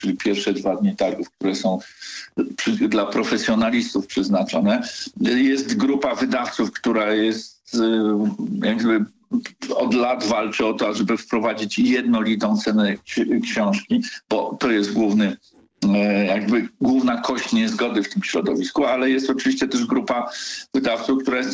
czyli pierwsze 2 dni targów, które są dla profesjonalistów przeznaczone. Jest grupa wydawców, która jest jakby od lat walczy o to, żeby wprowadzić jednolitą cenę książki, bo to jest główna kość niezgody w tym środowisku, ale jest oczywiście też grupa wydawców, która jest